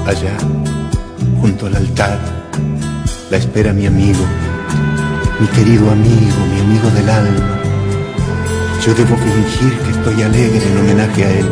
Allá, junto al altar, la espera mi amigo, mi querido amigo, mi amigo del alma. Yo debo fingir que estoy alegre en homenaje a él.